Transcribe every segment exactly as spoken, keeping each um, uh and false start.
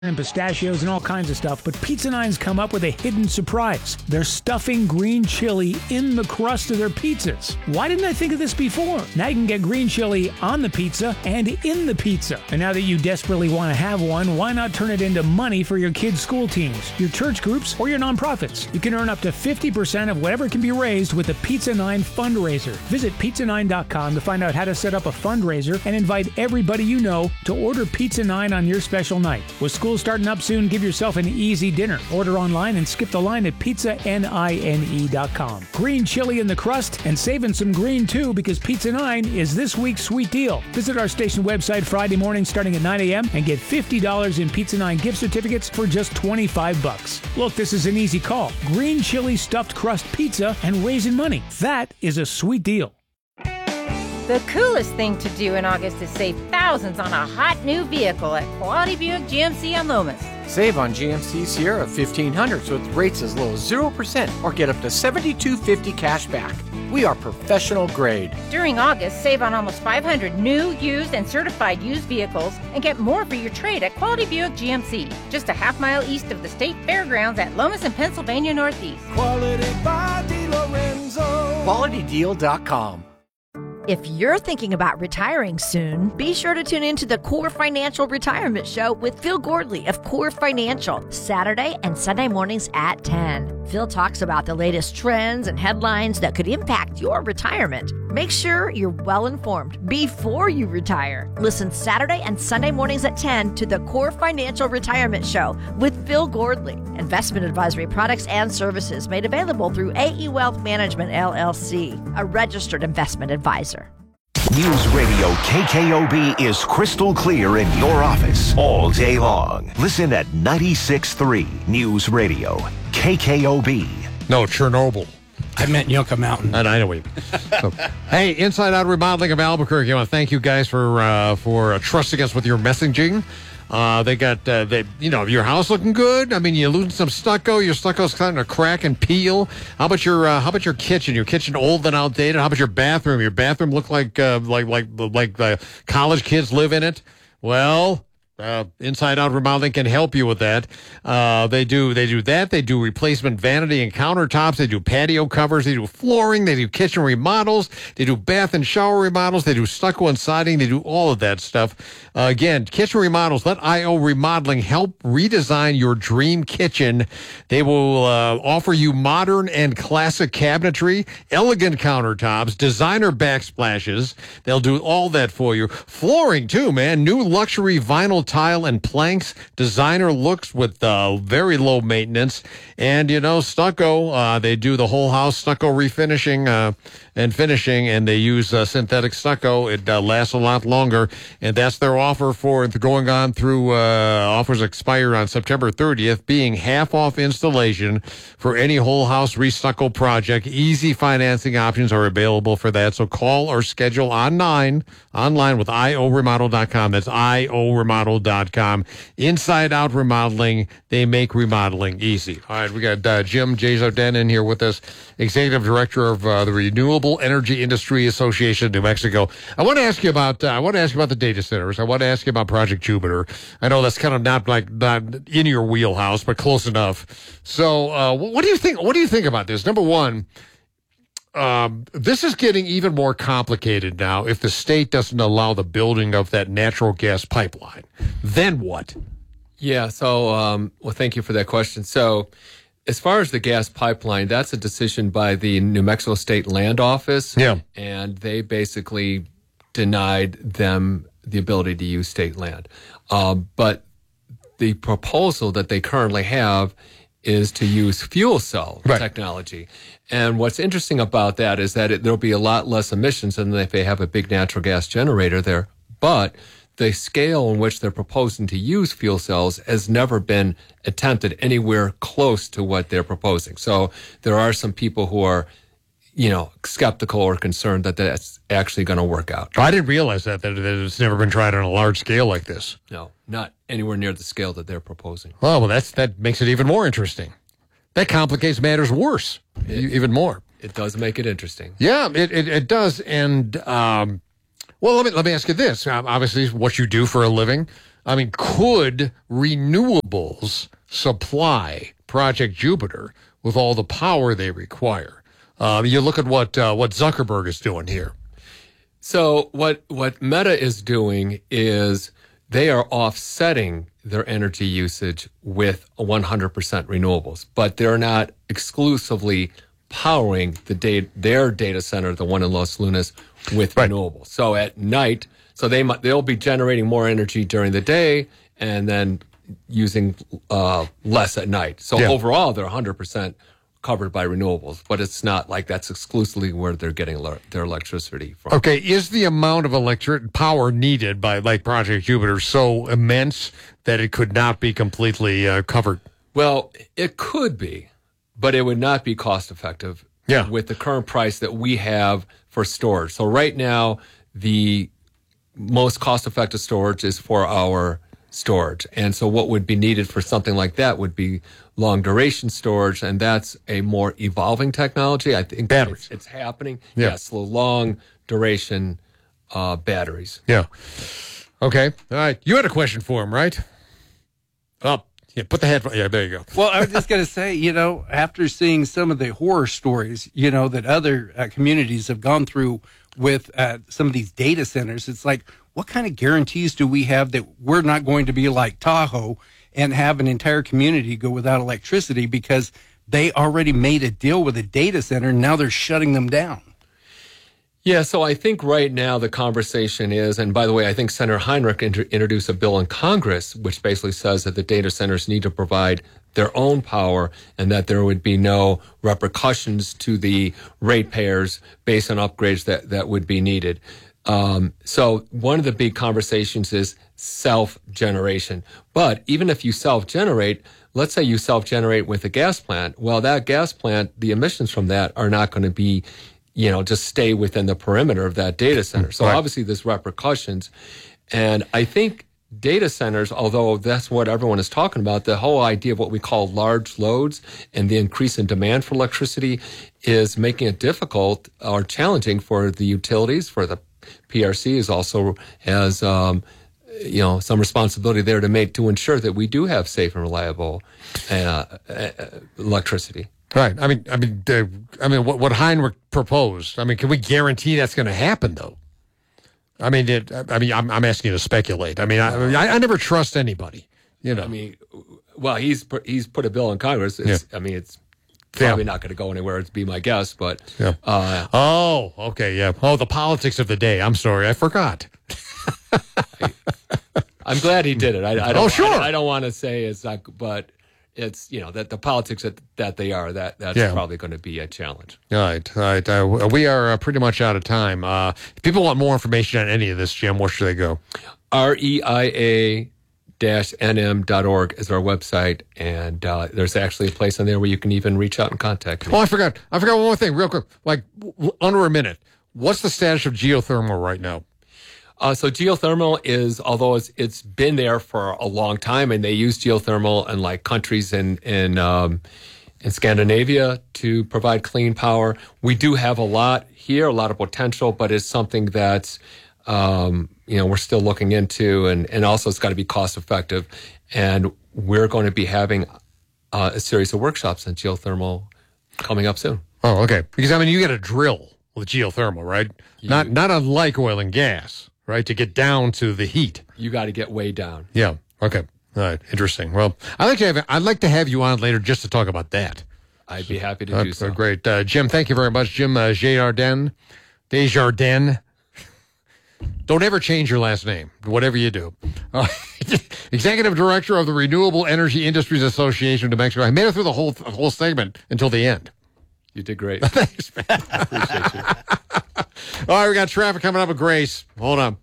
and pistachios and all kinds of stuff, but Pizza Nine's come up with a hidden surprise. They're stuffing green chili in the crust of their pizzas. Why didn't I think of this before? Now you can get green chili on the pizza and in the pizza. And now that you desperately want to have one, why not turn it into money for your kids' school teams, your church groups, or your nonprofits? You can earn up to fifty percent of whatever can be raised with the Pizza Nine fundraiser. Visit pizza nine dot com to find out how to set up a fundraiser and invite everybody you know to order Pizza Nine on your special night. With school starting up soon, give yourself an easy dinner. Order online and skip the line at pizza nine dot com. Green chili in the crust and saving some green too, because Pizza Nine is this week's sweet deal. Visit our station website Friday morning starting at nine a.m. and get fifty dollars in Pizza Nine gift certificates for just twenty-five bucks. Look, this is an easy call. Green chili stuffed crust pizza and raising money. That is a sweet deal. The coolest thing to do in August is save thousands on a hot new vehicle at Quality Buick G M C on Lomas. Save on G M C Sierra fifteen hundreds with rates as low as zero percent or get up to seventy-two fifty cash back. We are professional grade. During August, save on almost five hundred new, used, and certified used vehicles and get more for your trade at Quality Buick G M C. Just a half mile east of the State Fairgrounds at Lomas and Pennsylvania Northeast. Quality by DeLorenzo. quality deal dot com. If you're thinking about retiring soon, be sure to tune in to the Core Financial Retirement Show with Phil Gordley of Core Financial, Saturday and Sunday mornings at ten. Phil talks about the latest trends and headlines that could impact your retirement. Make sure you're well informed before you retire. Listen Saturday and Sunday mornings at ten to the Core Financial Retirement Show with Phil Gordley. Investment advisory products and services made available through A E Wealth Management, L L C, a registered investment advisor. News Radio K K O B is crystal clear in your office all day long. Listen at ninety-six point three News Radio K K O B. No, Chernobyl. I meant Yucca Mountain. And I know we. So, hey, Inside Out Remodeling of Albuquerque. I want to thank you guys for uh, for uh, trusting us with your messaging. Uh, they got, uh, they, you know, your house looking good. I mean, you're losing some stucco. Your stucco's starting to crack and peel. How about your, uh, how about your kitchen? Your kitchen old and outdated. How about your bathroom? Your bathroom look like, uh, like, like, like the college kids live in it. Well, Uh, Inside Out Remodeling can help you with that. Uh, they do they do that. They do replacement vanity and countertops. They do patio covers. They do flooring. They do kitchen remodels. They do bath and shower remodels. They do stucco and siding. They do all of that stuff. Uh, again, kitchen remodels. Let I O Remodeling help redesign your dream kitchen. They will uh, offer you modern and classic cabinetry, elegant countertops, designer backsplashes. They'll do all that for you. Flooring, too, man. New luxury vinyl tile and planks, designer looks with uh, very low maintenance, and you know, stucco. Uh, they do the whole house stucco refinishing uh, and finishing, and they use uh, synthetic stucco. It uh, lasts a lot longer, and that's their offer for going on through. Uh, offers expire on September thirtieth, being half off installation for any whole house restucco project. Easy financing options are available for that. So call or schedule online online with I O remodel dot com. That's I O remodel dot com. Inside Out Remodeling, they make remodeling easy. All right, we got uh, Jim Jazarden in here with us, Executive Director of uh, the Renewable Energy Industry Association of New Mexico. I want to ask you about uh, I want to ask you about the data centers. I want to ask you about Project Jupiter. I know that's kind of not like not in your wheelhouse, but close enough. So, uh, what do you think? What do you think about this? Number one. Um, this is getting even more complicated now if the state doesn't allow the building of that natural gas pipeline. Then what? Yeah, so, um, well, thank you for that question. So, as far as the gas pipeline, that's a decision by the New Mexico State Land Office. Yeah. And they basically denied them the ability to use state land. Uh, but the proposal that they currently have is to use fuel cell right. technology. And what's interesting about that is that it, there'll be a lot less emissions than if they have a big natural gas generator there. But the scale in which they're proposing to use fuel cells has never been attempted anywhere close to what they're proposing. So there are some people who are, you know, skeptical or concerned that that's actually going to work out. I didn't realize that, that, that it's never been tried on a large scale like this. No, not anywhere near the scale that they're proposing. Oh, well, that's that makes it even more interesting. That complicates matters worse, it, even more. It does make it interesting. Yeah, it it, it does. And, um, well, let me, let me ask you this. Obviously, what you do for a living, I mean, could renewables supply Project Jupiter with all the power they require? Uh, you look at what uh, what Zuckerberg is doing here. So what what Meta is doing is they are offsetting their energy usage with one hundred percent renewables, but they're not exclusively powering the data, their data center, the one in Los Lunas, with right. renewables. So at night, so they might, they'll be generating more energy during the day and then using uh, less at night. So yeah. overall, they're one hundred percent covered by renewables, but it's not like that's exclusively where they're getting le- their electricity from. Okay, is the amount of electric power needed by like Project Jupiter so immense that it could not be completely uh, covered? Well, it could be, but it would not be cost effective yeah. with the current price that we have for storage. So right now, the most cost effective storage is for our storage. And so what would be needed for something like that would be long duration storage, and that's a more evolving technology. I think batteries. It's, it's happening. Yeah. Yes, the long duration uh, batteries. Yeah. Okay. All right. You had a question for him, right? Up. Oh, yeah, put the headphone. Yeah, there you go. Well, I was just going to say, you know, after seeing some of the horror stories, you know, that other uh, communities have gone through with uh, some of these data centers, it's like, what kind of guarantees do we have that we're not going to be like Tahoe and have an entire community go without electricity because they already made a deal with a data center and now they're shutting them down? Yeah, so I think right now the conversation is, and by the way, I think Senator Heinrich inter- introduced a bill in Congress which basically says that the data centers need to provide their own power and that there would be no repercussions to the ratepayers based on upgrades that, that would be needed. Um, so one of the big conversations is self-generation. But even if you self-generate, let's say you self-generate with a gas plant, well, that gas plant, the emissions from that are not going to be, you know, just stay within the perimeter of that data center. So right. obviously there's repercussions. And I think data centers, although that's what everyone is talking about, the whole idea of what we call large loads and the increase in demand for electricity is making it difficult or challenging for the utilities, for the P R C is also has, um, you know, some responsibility there to make to ensure that we do have safe and reliable uh, uh, electricity. Right. I mean, I mean, uh, I mean, what, what Heinrich proposed. I mean, can we guarantee that's going to happen, though? I mean, it, I mean, I'm, I'm asking you to speculate. I mean, I, I, I never trust anybody. You know. I mean, well, he's he's put a bill in Congress. It's, yeah. I mean, it's. Probably yeah. not going to go anywhere, to be my guess, but... Yeah. Uh, oh, okay, yeah. Oh, the politics of the day. I'm sorry, I forgot. I, I'm glad he did it. I, I don't, oh, sure. I, I don't want to say it's not, but it's, you know, that the politics that, that they are, that that's yeah. probably going to be a challenge. All right, all right. Uh, we are uh, pretty much out of time. Uh, if people want more information on any of this, Jim, where should they go? R E I A N M dot org is our website, and uh, there's actually a place on there where you can even reach out and contact me. Oh, I forgot. I forgot one more thing, real quick. Like, w- under a minute. What's the status of geothermal right now? Uh, so geothermal is, although it's it's been there for a long time, and they use geothermal in like countries in in um, in Scandinavia to provide clean power. We do have a lot here, a lot of potential, but it's something that's um, you know we're still looking into, and and also it's got to be cost effective. And we're going to be having uh, a series of workshops on geothermal coming up soon. Oh, okay. Because I mean, you got to drill with geothermal, right? You, not not unlike oil and gas. Right, to get down to the heat. You got to get way down. Yeah. Okay. All right. Interesting. Well, I'd like to have I'd like to have you on later just to talk about that. I'd be happy to uh, do so. Great, uh, Jim. Thank you very much, Jim uh, Desjardins. Desjardins. Don't ever change your last name, whatever you do. Uh, Executive Director of the Renewable Energy Industries Association of New Mexico. I made it through the whole the whole segment until the end. You did great. Thanks, man. I appreciate you. All right, we got traffic coming up with Grace. Hold on.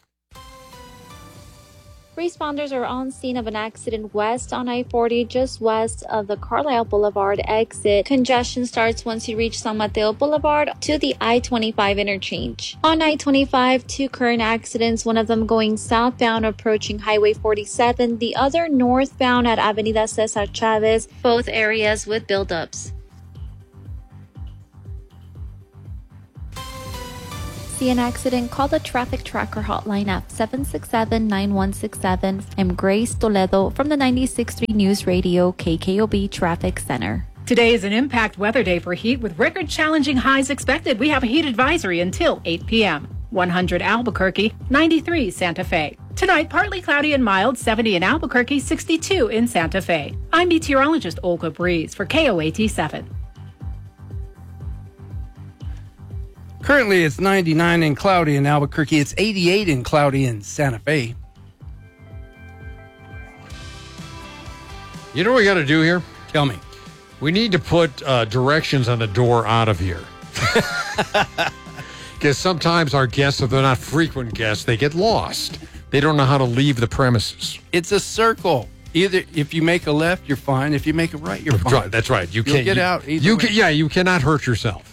Responders are on scene of an accident west on I forty, just west of the Carlisle Boulevard exit. Congestion starts once you reach San Mateo Boulevard to the I twenty-five interchange. On I twenty-five, two current accidents, one of them going southbound approaching Highway forty-seven, the other northbound at Avenida Cesar Chavez, both areas with buildups. See an accident? Call the Traffic Tracker hotline at seven six seven, nine one six seven. I'm Grace Toledo from the ninety-six point three News Radio K K O B Traffic Center. Today is an impact weather day for heat with record-challenging highs expected. We have a heat advisory until eight p.m. one hundred Albuquerque, ninety-three Santa Fe. Tonight, partly cloudy and mild, seventy in Albuquerque, sixty-two in Santa Fe. I'm meteorologist Olga Breeze for K O A T seven. Currently, it's ninety-nine and cloudy in Albuquerque. It's eighty-eight and cloudy in Santa Fe. You know what we got to do here? Tell me. We need to put uh, directions on the door out of here. Because sometimes our guests, if they're not frequent guests, they get lost. They don't know how to leave the premises. It's a circle. Either if you make a left, you're fine. If you make a right, you're fine. That's right. You You'll can't get you, out. Either you way. can, yeah, you cannot hurt yourself.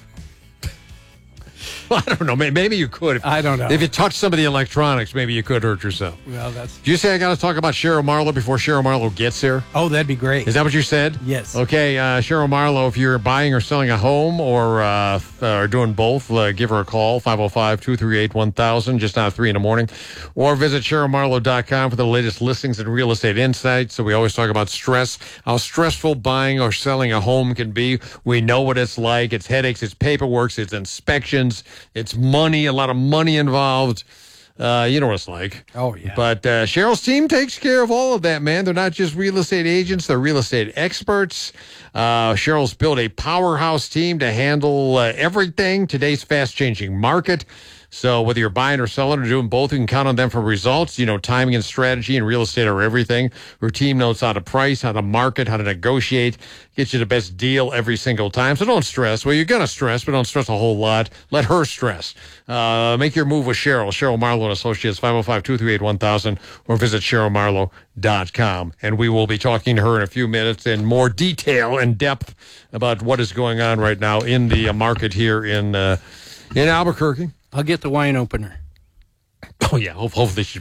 I don't know. Maybe you could. If, I don't know. If you touch some of the electronics, maybe you could hurt yourself. Well, that's. Did you say I got to talk about Cheryl Marlowe before Cheryl Marlowe gets here? Oh, that'd be great. Is that what you said? Yes. Okay, uh, Cheryl Marlowe, if you're buying or selling a home or uh, are doing both, uh, give her a call, five oh five, two three eight, one thousand, just now three in the morning. Or visit Cheryl Marlowe dot com for the latest listings and real estate insights. So we always talk about stress, how stressful buying or selling a home can be. We know what it's like. It's headaches, it's paperwork, it's inspections, it's money, a lot of money involved. Uh, you know what it's like. Oh, yeah. But uh, Cheryl's team takes care of all of that, man. They're not just real estate agents. They're real estate experts. Uh, Cheryl's built a powerhouse team to handle uh, everything, today's fast-changing market. So whether you're buying or selling or doing both, you can count on them for results. You know, timing and strategy and real estate are everything. Her team knows how to price, how to market, how to negotiate, get you the best deal every single time. So don't stress. Well, you're going to stress, but don't stress a whole lot. Let her stress. Uh, make your move with Cheryl. Cheryl Marlowe and Associates, five oh five, two three eight, one thousand, or visit Cheryl Marlowe dot com. And we will be talking to her in a few minutes in more detail and depth about what is going on right now in the uh, market here in uh, in Albuquerque. I'll get the wine opener. Oh, yeah. Hopefully she...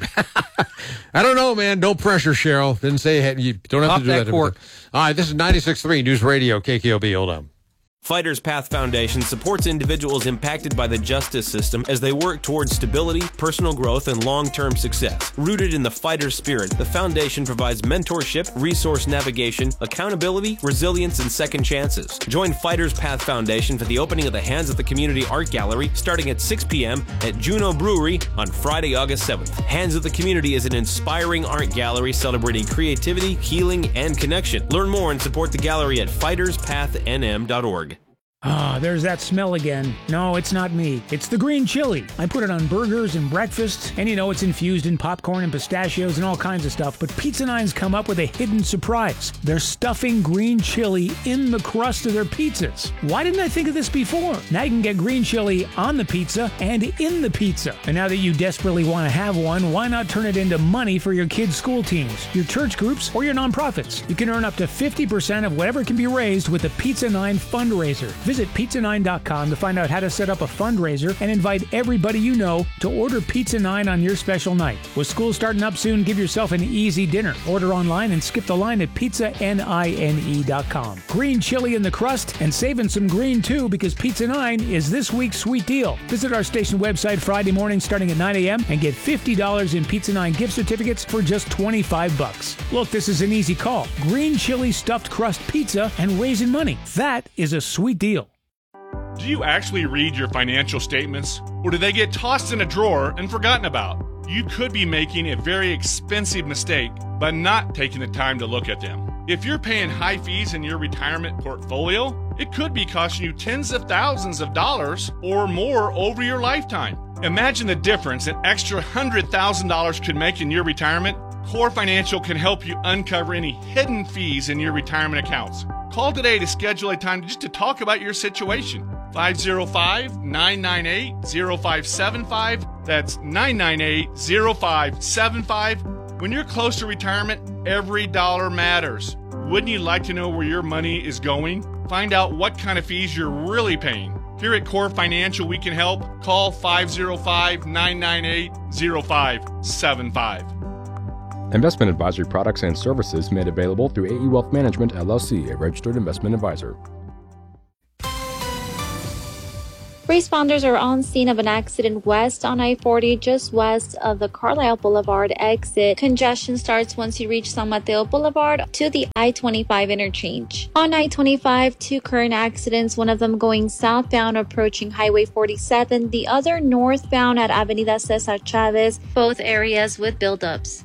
I don't know, man. No pressure, Cheryl. Didn't say... You don't have Pop to do that that. cork. All right, this is ninety-six point three News Radio, K K O B. Hold on. Fighters Path Foundation supports individuals impacted by the justice system as they work towards stability, personal growth, and long-term success. Rooted in the fighter spirit, the foundation provides mentorship, resource navigation, accountability, resilience, and second chances. Join Fighters Path Foundation for the opening of the Hands of the Community Art Gallery starting at six p.m. at Juno Brewery on Friday, August seventh. Hands of the Community is an inspiring art gallery celebrating creativity, healing, and connection. Learn more and support the gallery at fighters path n m dot org. Ah, there's that smell again. No, it's not me. It's the green chili. I put it on burgers and breakfast, and you know it's infused in popcorn and pistachios and all kinds of stuff, but Pizza Nine's come up with a hidden surprise. They're stuffing green chili in the crust of their pizzas. Why didn't I think of this before? Now you can get green chili on the pizza and in the pizza. And now that you desperately want to have one, why not turn it into money for your kids' school teams, your church groups, or your nonprofits? You can earn up to fifty percent of whatever can be raised with the Pizza Nine fundraiser. Visit pizza nine dot com to find out how to set up a fundraiser and invite everybody you know to order Pizza Nine on your special night. With school starting up soon, give yourself an easy dinner. Order online and skip the line at pizza nine dot com. Green chili in the crust and saving some green too, because Pizza Nine is this week's sweet deal. Visit our station website Friday morning starting at nine a.m. and get fifty dollars in Pizza Nine gift certificates for just twenty-five bucks. Look, this is an easy call. Green chili stuffed crust pizza and raising money. That is a sweet deal. Do you actually read your financial statements, or do they get tossed in a drawer and forgotten about? You could be making a very expensive mistake by not taking the time to look at them. If you're paying high fees in your retirement portfolio, it could be costing you tens of thousands of dollars or more over your lifetime. Imagine the difference an extra one hundred thousand dollars could make in your retirement. Core Financial can help you uncover any hidden fees in your retirement accounts. Call today to schedule a time just to talk about your situation. five oh five, nine nine eight, oh five seven five. That's nine nine eight, oh five seven five. When you're close to retirement, every dollar matters. Wouldn't you like to know where your money is going? Find out what kind of fees you're really paying. Here at Core Financial, we can help. Call five oh five, nine nine eight, oh five seven five. Investment advisory products and services made available through A E Wealth Management, L L C, a registered investment advisor. Responders are on scene of an accident west on I forty, just west of the Carlisle Boulevard exit. Congestion starts once you reach San Mateo Boulevard to the I twenty-five interchange. On I twenty-five, two current accidents, one of them going southbound approaching Highway forty-seven, the other northbound at Avenida Cesar Chavez, both areas with buildups.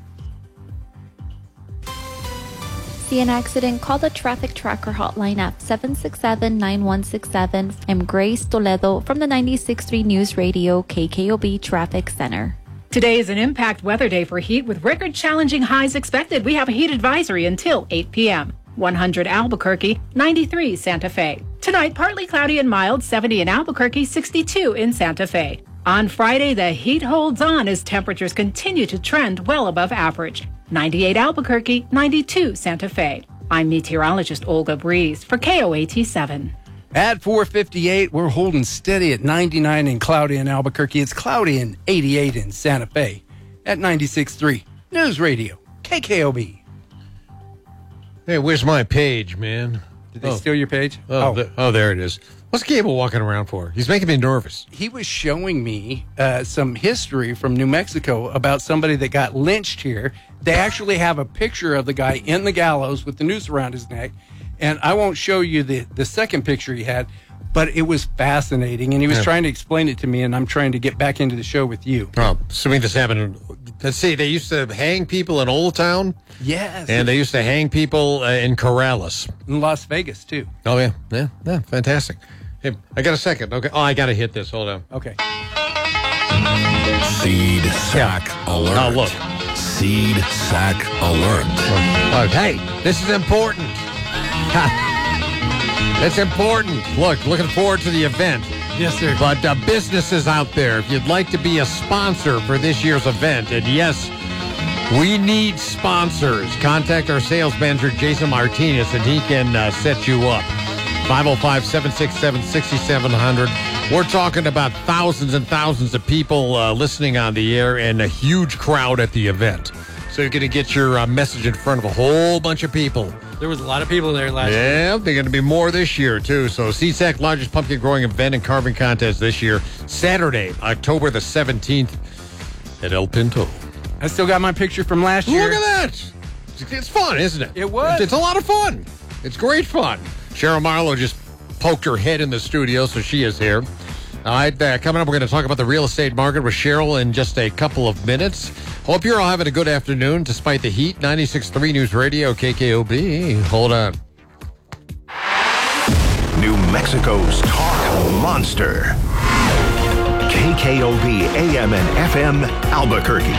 See an accident? Call the traffic tracker hotline at seven six seven, nine one six seven. I'm Grace Toledo from the ninety-six point three News Radio K K O B Traffic Center. Today is an impact weather day for heat with record challenging highs expected. We have a heat advisory until eight p.m. one hundred Albuquerque, ninety-three Santa Fe. Tonight, partly cloudy and mild, seventy in Albuquerque, sixty-two in Santa Fe. On Friday, the heat holds on as temperatures continue to trend well above average. ninety-eight Albuquerque, ninety-two Santa Fe. I'm meteorologist Olga Breeze for K O A T seven. At four fifty-eight, we're holding steady at ninety-nine and cloudy in Albuquerque. It's cloudy and eighty-eight in Santa Fe. At ninety-six point three News Radio, K K O B. Hey, where's my page, man? Did they oh. steal your page? Oh, Oh. th- oh, there it is. What's Gable walking around for? He's making me nervous. He was showing me uh, some history from New Mexico about somebody that got lynched here. They actually have a picture of the guy in the gallows with the noose around his neck. And I won't show you the, the second picture he had, but it was fascinating. And he was Yeah. trying to explain it to me, and I'm trying to get back into the show with you. Oh, assuming this happened. Let's see, they used to hang people in Old Town. Yes. And they used to hang people uh, in Corrales. In Las Vegas, too. Oh, yeah. Yeah, yeah, fantastic. Hey, I got a second. Okay. Oh, I got to hit this. Hold on. Okay. Seed sack alert. Oh, look. Seed sack alert. Oh, hey, this is important. It's important. Look, looking forward to the event. Yes, sir. But uh, businesses out there, if you'd like to be a sponsor for this year's event, and yes, we need sponsors, contact our sales manager, Jason Martinez, and he can uh, set you up. five oh five, seven six seven, six seven zero zero. We're talking about thousands and thousands of people uh, listening on the air and a huge crowd at the event. So you're going to get your uh, message in front of a whole bunch of people. There was a lot of people there last year. Yeah, they're going to be more this year, too. So C S A C, largest pumpkin growing event and carving contest this year, Saturday, October the seventeenth at El Pinto. I still got my picture from last year. Look at that. It's fun, isn't it? It was. It's a lot of fun. It's great fun. Cheryl Marlowe just poked her head in the studio, so she is here. All right, uh, coming up, we're going to talk about the real estate market with Cheryl in just a couple of minutes. Hope you're all having a good afternoon despite the heat. ninety-six point three News Radio, K K O B. Hold on. New Mexico's talk monster. K K O B A M and F M Albuquerque.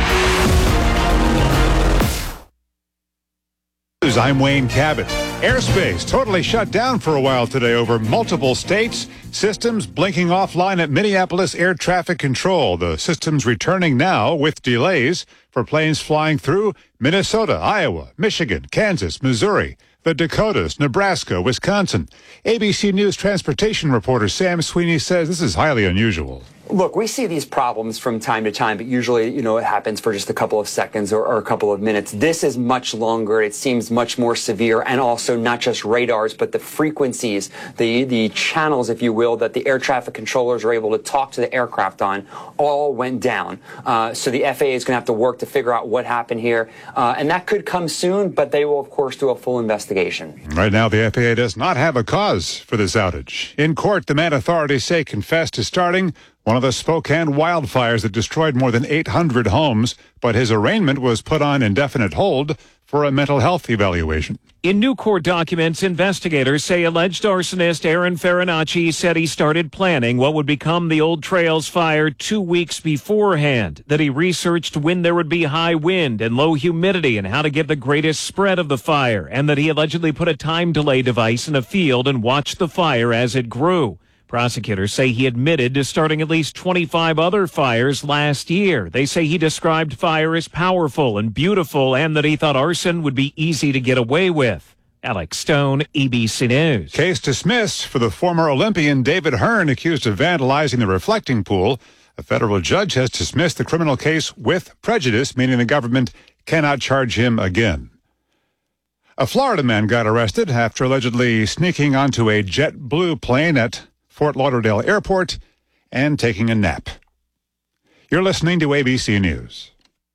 I'm Wayne Cabot. Airspace totally shut down for a while today over multiple states. Systems blinking offline at Minneapolis Air Traffic Control. The system's returning now with delays for planes flying through Minnesota, Iowa, Michigan, Kansas, Missouri, the Dakotas, Nebraska, Wisconsin. A B C News transportation reporter Sam Sweeney says this is highly unusual. Look, we see these problems from time to time, but usually, you know, it happens for just a couple of seconds or, or a couple of minutes. This is much longer. It seems much more severe, and also not just radars, but the frequencies, the, the channels, if you will, that the air traffic controllers are able to talk to the aircraft on all went down. Uh, so the F A A is going to have to work to figure out what happened here. Uh, and that could come soon, but they will, of course, do a full investigation. Right now, the F A A does not have a cause for this outage. In court, the man authorities say confessed to starting one of the Spokane wildfires that destroyed more than eight hundred homes, but his arraignment was put on indefinite hold for a mental health evaluation. In new court documents, investigators say alleged arsonist Aaron Farinacci said he started planning what would become the Old Trails fire two weeks beforehand, that he researched when there would be high wind and low humidity and how to get the greatest spread of the fire, and that he allegedly put a time delay device in a field and watched the fire as it grew. Prosecutors say he admitted to starting at least twenty-five other fires last year. They say he described fire as powerful and beautiful and that he thought arson would be easy to get away with. Alex Stone, A B C News. Case dismissed for the former Olympian David Hearn accused of vandalizing the reflecting pool. A federal judge has dismissed the criminal case with prejudice, meaning the government cannot charge him again. A Florida man got arrested after allegedly sneaking onto a JetBlue plane at Fort Lauderdale Airport and taking a nap. You're listening to A B C News.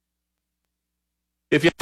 If you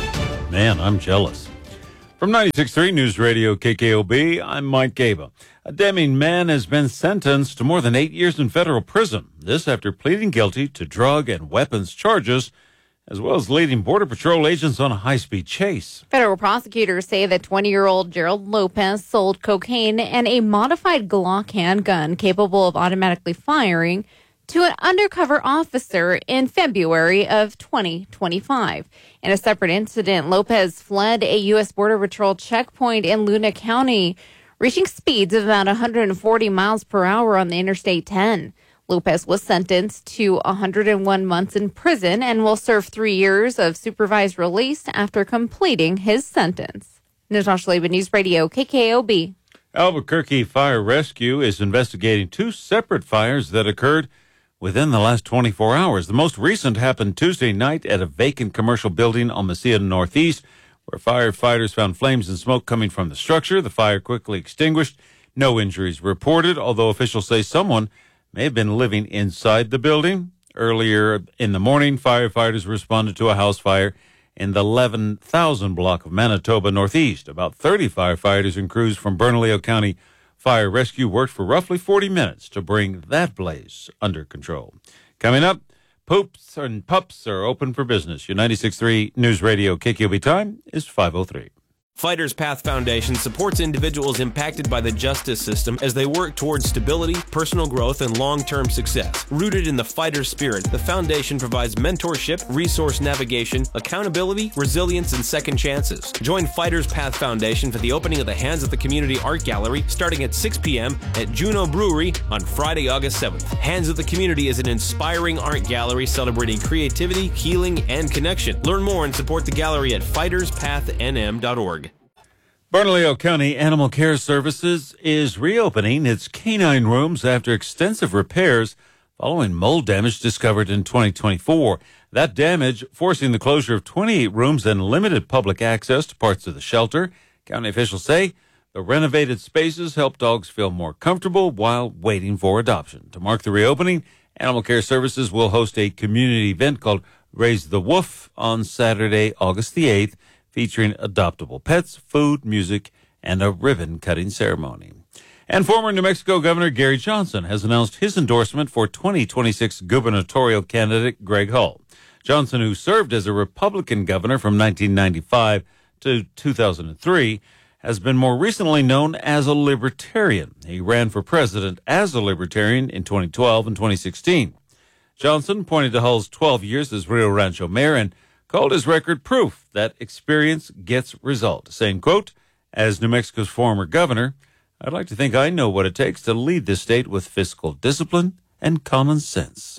Man, I'm jealous. From ninety-six point three News Radio K K O B, I'm Mike Gaba. A Deming man has been sentenced to more than eight years in federal prison. This after pleading guilty to drug and weapons charges, as well as leading Border Patrol agents on a high-speed chase. Federal prosecutors say that twenty-year-old Gerald Lopez sold cocaine and a modified Glock handgun capable of automatically firing to an undercover officer in February of twenty twenty-five. In a separate incident, Lopez fled a U S Border Patrol checkpoint in Luna County, reaching speeds of about one hundred forty miles per hour on the Interstate ten. Lopez was sentenced to one hundred one months in prison and will serve three years of supervised release after completing his sentence. Natasha Laban, News Radio, K K O B. Albuquerque Fire Rescue is investigating two separate fires that occurred within the last twenty-four hours. The most recent happened Tuesday night at a vacant commercial building on Mesilla Northeast, where firefighters found flames and smoke coming from the structure. The fire quickly extinguished. No injuries reported, although officials say someone may have been living inside the building. Earlier in the morning, firefighters responded to a house fire in the eleven thousand block of Manitoba Northeast. About thirty firefighters and crews from Bernalillo County Fire Rescue worked for roughly forty minutes to bring that blaze under control. Coming up, poops and pups are open for business. Your ninety-six point three News Radio K K O B time is five oh three. Fighters Path Foundation supports individuals impacted by the justice system as they work towards stability, personal growth, and long-term success. Rooted in the fighter spirit, the foundation provides mentorship, resource navigation, accountability, resilience, and second chances. Join Fighters Path Foundation for the opening of the Hands of the Community Art Gallery starting at six p.m. at Juno Brewery on Friday, August seventh. Hands of the Community is an inspiring art gallery celebrating creativity, healing, and connection. Learn more and support the gallery at fighters path n m dot org. Bernalillo County Animal Care Services is reopening its canine rooms after extensive repairs following mold damage discovered in twenty twenty-four. That damage forcing the closure of twenty-eight rooms and limited public access to parts of the shelter. County officials say the renovated spaces help dogs feel more comfortable while waiting for adoption. To mark the reopening, Animal Care Services will host a community event called Raise the Woof on Saturday, August the eighth. Featuring adoptable pets, food, music, and a ribbon-cutting ceremony. And former New Mexico Governor Gary Johnson has announced his endorsement for twenty twenty-six gubernatorial candidate Greg Hull. Johnson, who served as a Republican governor from nineteen ninety-five to two thousand three, has been more recently known as a libertarian. He ran for president as a libertarian in twenty twelve and twenty sixteen. Johnson pointed to Hull's twelve years as Rio Rancho mayor and called his record proof that experience gets result, saying, quote, as New Mexico's former governor, I'd like to think I know what it takes to lead this state with fiscal discipline and common sense.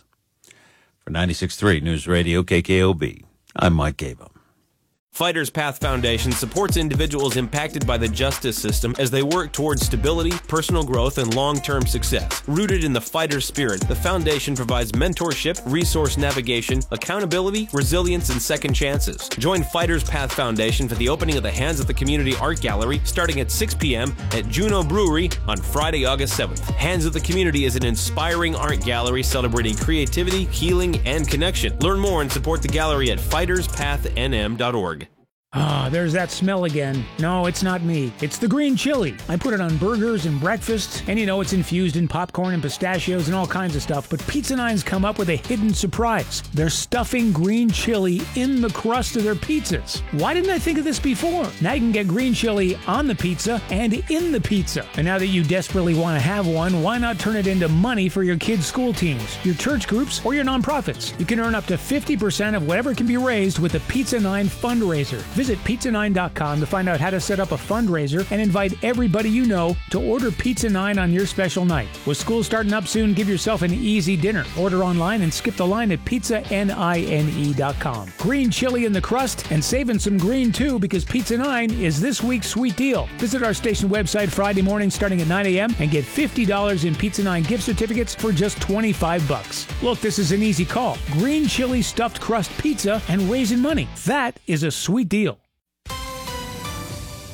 For ninety-six point three News Radio K K O B, I'm Mike Gaba. Fighters Path Foundation supports individuals impacted by the justice system as they work towards stability, personal growth, and long-term success. Rooted in the fighter spirit, the foundation provides mentorship, resource navigation, accountability, resilience, and second chances. Join Fighters Path Foundation for the opening of the Hands of the Community Art Gallery starting at six p.m. at Juno Brewery on Friday, August seventh. Hands of the Community is an inspiring art gallery celebrating creativity, healing, and connection. Learn more and support the gallery at fighters path n m dot org. Ah, there's that smell again. No, it's not me. It's the green chili. I put it on burgers and breakfast, and you know it's infused in popcorn and pistachios and all kinds of stuff. But Pizza Nine's come up with a hidden surprise. They're stuffing green chili in the crust of their pizzas. Why didn't I think of this before? Now you can get green chili on the pizza and in the pizza. And now that you desperately want to have one, why not turn it into money for your kids' school teams, your church groups, or your nonprofits? You can earn up to fifty percent of whatever can be raised with the Pizza Nine fundraiser. Visit pizza nine dot com to find out how to set up a fundraiser and invite everybody you know to order Pizza Nine on your special night. With school starting up soon, give yourself an easy dinner. Order online and skip the line at pizza nine dot com. Green chili in the crust and saving some green too, because Pizza Nine is this week's sweet deal. Visit our station website Friday morning starting at nine a.m. and get fifty dollars in Pizza Nine gift certificates for just twenty-five bucks. Look, this is an easy call. Green chili stuffed crust pizza and raising money. That is a sweet deal.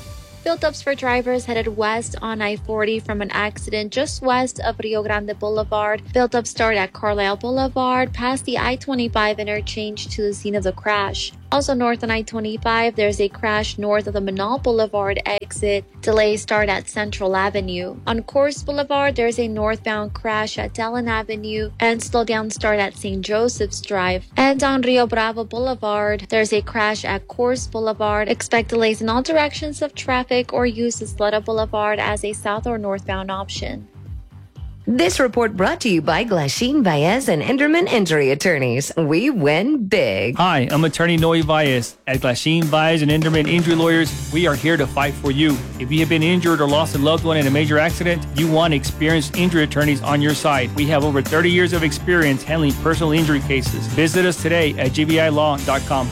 Build-ups for drivers headed west on I forty from an accident just west of Rio Grande Boulevard. Build-ups start at Carlisle Boulevard, past the I twenty-five interchange to the scene of the crash. Also north on I twenty-five, there's a crash north of the Manal Boulevard exit. Delays start at Central Avenue. On Course Boulevard, there's a northbound crash at Dillon Avenue, and slowdowns start at Saint Joseph's Drive. And on Rio Bravo Boulevard, there's a crash at Course Boulevard. Expect delays in all directions of traffic or use Isleta Boulevard as a south or northbound option. This report brought to you by Glasheen Baez and Enderman Injury Attorneys. We win big. Hi, I'm attorney Noe Baez. At Glasheen Baez and Enderman Injury Lawyers, we are here to fight for you. If you have been injured or lost a loved one in a major accident, you want experienced injury attorneys on your side. We have over thirty years of experience handling personal injury cases. Visit us today at g b i law dot com.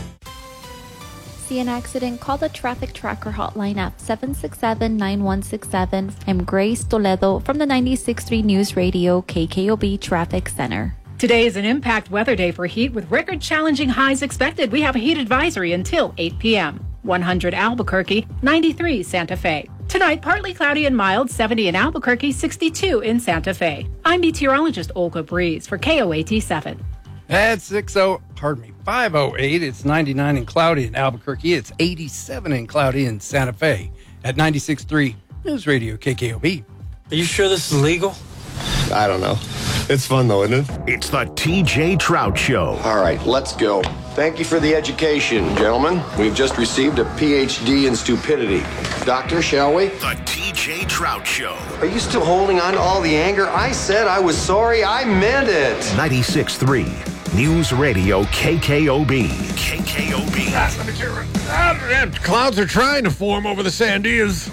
See an accident? Call the Traffic Tracker hotline at seven six seven, nine one six seven. I'm Grace Toledo from the ninety-six point three News Radio K K O B Traffic Center. Today is an impact weather day for heat with record challenging highs expected. We have a heat advisory until eight p.m. one hundred Albuquerque, ninety-three Santa Fe. Tonight, partly cloudy and mild, seventy in Albuquerque, sixty-two in Santa Fe. I'm meteorologist Olga Breeze for K O A T seven. At six oh, pardon me, five oh eight, it's ninety-nine and cloudy in Albuquerque. It's eighty-seven and cloudy in Santa Fe. At ninety-six point three News Radio K K O B. Are you sure this is legal? I don't know. It's fun though, isn't it? It's the T J Trout Show. All right, let's go. Thank you for the education, gentlemen. We've just received a P H D in stupidity. Doctor, shall we? The T J Trout Show. Are you still holding on to all the anger? I said I was sorry. I meant it. ninety-six point three News Radio K K O B. K K O B. Clouds are trying to form over the Sandias.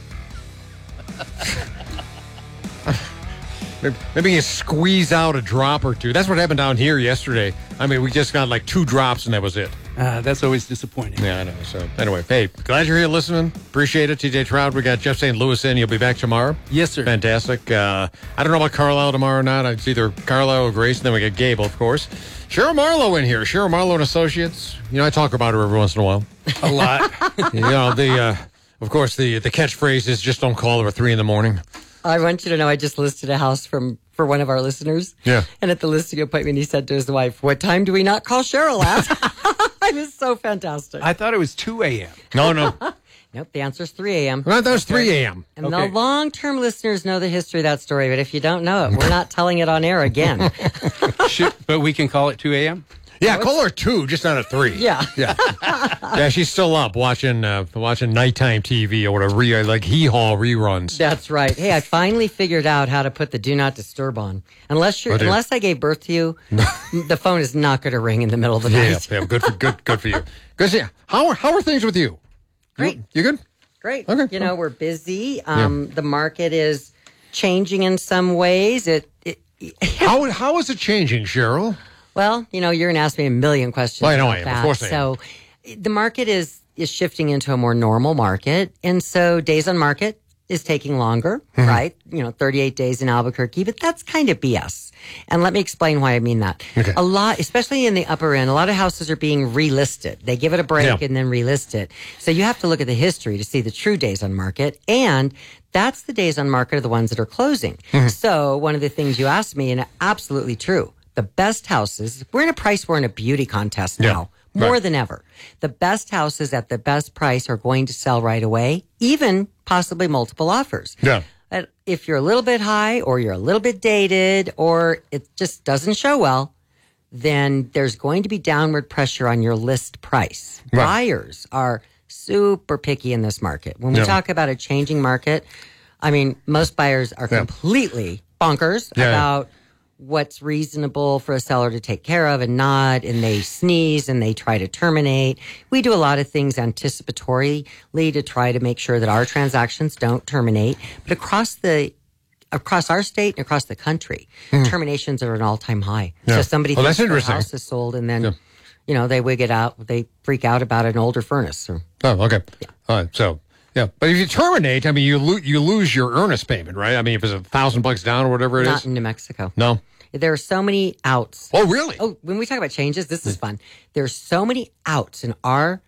Maybe you squeeze out a drop or two. That's what happened down here yesterday. I mean, we just got like two drops and that was it. Uh, that's always disappointing. Yeah, I know. So anyway, hey, glad you're here listening. Appreciate it, T J Trout. We got Jeff Saint Louis in. You'll be back tomorrow. Yes, sir. Fantastic. Uh, I don't know about Carlisle tomorrow or not. It's either Carlisle or Grace, and then we get Gable, of course. Cheryl Marlowe in here. Cheryl Marlowe and Associates. You know, I talk about her every once in a while. A lot. You know, the uh, of course the the catchphrase is just don't call her at three in the morning. I want you to know I just listed a house from for one of our listeners. Yeah. And at the listing appointment, he said to his wife, "What time do we not call Cheryl at?" It was so fantastic. I thought it was two a.m. No, no. Nope, the answer is three a.m. Well, that was three a.m. And Okay. the long-term listeners know the history of that story, but if you don't know it, we're not telling it on air again. Should, but we can call it two a.m.? Yeah, call her two, just not at three. Yeah. Yeah. Yeah, she's still up watching uh, watching nighttime T V or whatever, re- like hee-haw reruns. That's right. Hey, I finally figured out how to put the do not disturb on. Unless you're, Oh, dear. unless I gave birth to you, the phone is not going to ring in the middle of the Yeah, night. yeah, good for good good for you. Good. Yeah. How are how are things with you? Great. You, you good? Great. Okay. You know, we're busy. Um, The market is changing in some ways. It, it How how is it changing, Cheryl? Well, you know, you're going to ask me a million questions. Well, I know about I am. that. Of course I am. So the market is is shifting into a more normal market. And so days on market is taking longer, Mm-hmm. right? You know, thirty-eight days in Albuquerque, but that's kind of B S. And let me explain why I mean that. Okay. A lot, especially in the upper end, a lot of houses are being relisted. They give it a break Yeah. and then relist it. So you have to look at the history to see the true days on market. And that's the days on market are the ones that are closing. Mm-hmm. So one of the things you asked me, and absolutely true, the best houses, we're in a price war in a beauty contest now, Yeah, more right. than ever. The best houses at the best price are going to sell right away, even possibly multiple offers. Yeah. But if you're a little bit high or you're a little bit dated or it just doesn't show well, then there's going to be downward pressure on your list price. Right. Buyers are super picky in this market. When we Yeah. talk about a changing market, I mean, most buyers are Yeah. completely bonkers Yeah. about what's reasonable for a seller to take care of and not, and they sneeze and they try to terminate. We do a lot of things anticipatorily to try to make sure that our transactions don't terminate. But across the across our state and across the country, terminations are at an all-time high. Hmm. Yeah. So somebody Well, thinks that's their interesting. house is sold and then, Yeah. you know, they wig it out. They freak out about an older furnace. Or, Oh, okay. All right. So, yeah. But if you terminate, I mean, you lo- you lose your earnest payment, right? I mean, if it's a thousand bucks down or whatever it is. not in New Mexico. No. There are so many outs. Oh, really? Oh, when we talk about changes, this is fun. There's so many outs in our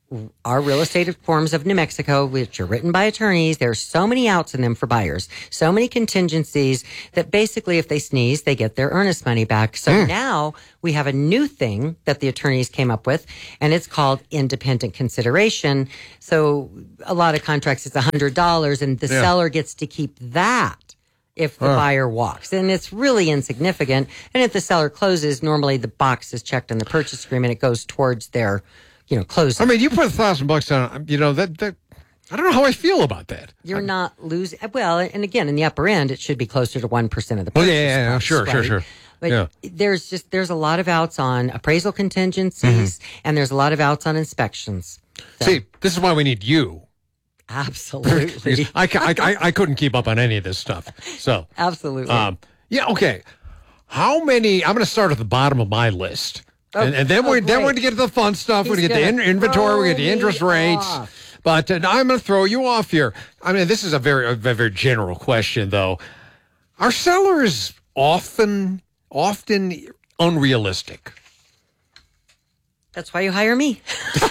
our real estate forms of New Mexico, which are written by attorneys, there's so many outs in them for buyers, so many contingencies that basically if they sneeze, they get their earnest money back. So mm. now we have a new thing that the attorneys came up with, and it's called independent consideration. So a lot of contracts, it's one hundred dollars, and the yeah. seller gets to keep that if the huh. buyer walks. And it's really insignificant. And if the seller closes, normally the box is checked in the purchase agreement. It goes towards their, you know, closing. I mean, you put a thousand bucks on, you know, that, that, I don't know how I feel about that. You're I'm, not losing. Well, and again, in the upper end, it should be closer to one percent of the purchase. Well, yeah, yeah, yeah. price, sure, right? sure, sure. But yeah. there's just, there's a lot of outs on appraisal contingencies, mm-hmm. and there's a lot of outs on inspections. So. See, this is why we need you. Absolutely. I, I, I couldn't keep up on any of this stuff. So absolutely. Um, yeah. Okay. How many? I'm going to start at the bottom of my list, oh, and, and then oh, we then we're going to get to the fun stuff. He's we're going to get the in, inventory. We get the interest rates. Off. But uh, I'm going to throw you off here. I mean, this is a very a very general question, though. Are sellers often often unrealistic? That's why you hire me.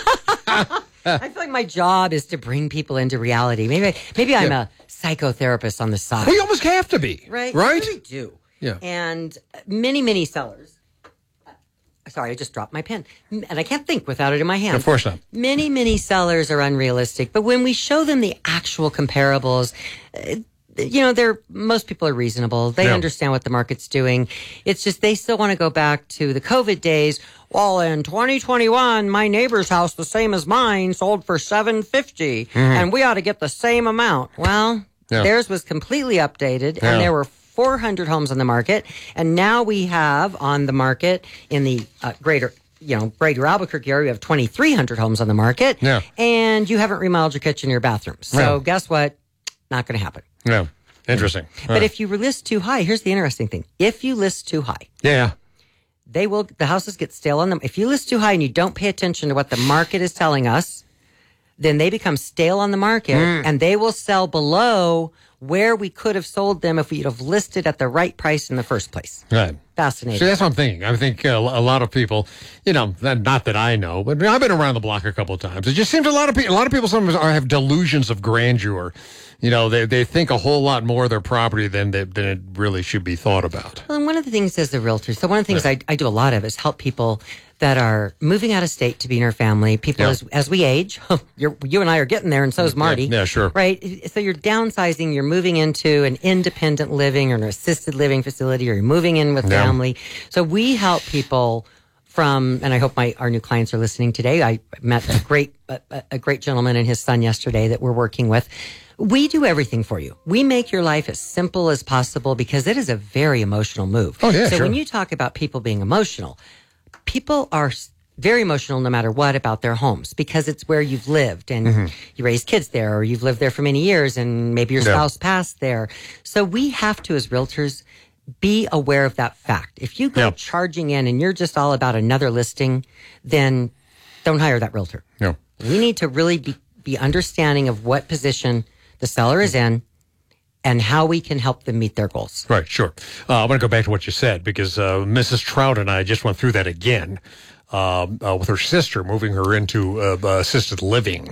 I feel like my job is to bring people into reality. Maybe maybe I'm yeah. a psychotherapist on the side. We almost have to be. Right? Right? We really do. Yeah. And many, many sellers. Sorry, I just dropped my pen. And I can't think without it in my hand. Of course not. Many, many sellers are unrealistic. But when we show them the actual comparables, uh, you know, they're most people are reasonable. They yeah. understand what the market's doing. It's just they still want to go back to the COVID days. Well, in twenty twenty-one, my neighbor's house, the same as mine, sold for seven fifty, mm-hmm. and we ought to get the same amount. Well, yeah. theirs was completely updated, yeah. and there were four hundred homes on the market, and now we have on the market in the uh, greater, you know, greater Albuquerque area, we have twenty-three hundred homes on the market, yeah. and you haven't remodeled your kitchen or your bathroom. So yeah. guess what? Not going to happen. Yeah, interesting. But right. if you list too high, here's the interesting thing: if you list too high, yeah. they will, the houses get stale on them. If you list too high and you don't pay attention to what the market is telling us, then they become stale on the market mm. and they will sell below where we could have sold them if we'd have listed at the right price in the first place. Right. Fascinating. See, that's what I'm thinking. I think uh, a lot of people, you know, not that I know, but I've been around the block a couple of times. It just seems a lot of people, a lot of people sometimes are, have delusions of grandeur. You know, they they think a whole lot more of their property than they, than it really should be thought about. Well, and one of the things as a realtor, so one of the things yeah. I, I do a lot of is help people that are moving out of state to be near family. People yeah. as as we age, you're, you and I are getting there, and so is Marty. Yeah, yeah, sure. Right? So you're downsizing, you're moving into an independent living or an assisted living facility, or you're moving in with yeah. family. So we help people from, and I hope my our new clients are listening today. I met a great a, a great gentleman and his son yesterday that we're working with. We do everything for you. We make your life as simple as possible because it is a very emotional move. Oh, yeah, so sure. when you talk about people being emotional, people are very emotional no matter what about their homes because it's where you've lived and mm-hmm. you raised kids there or you've lived there for many years and maybe your spouse yeah. passed there. So we have to, as realtors, be aware of that fact. If you go yeah. charging in and you're just all about another listing, then don't hire that realtor. No. We need to really be, be understanding of what position the seller is in and how we can help them meet their goals. Right, sure. Uh, I want to go back to what you said because uh, Missus Trout and I just went through that again um, uh, with her sister, moving her into uh, assisted living.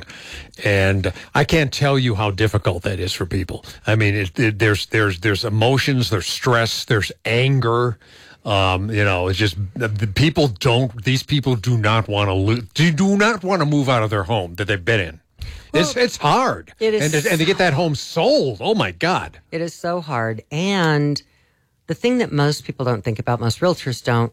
And I can't tell you how difficult that is for people. I mean, it, it, there's there's there's emotions, there's stress, there's anger. Um, you know, it's just the people don't. These people do not want to lose. Do do not want to move out of their home that they've been in. Well, it's it's hard. It is, and to, and to get that home sold. Oh my God! It is so hard. And the thing that most people don't think about, most realtors don't.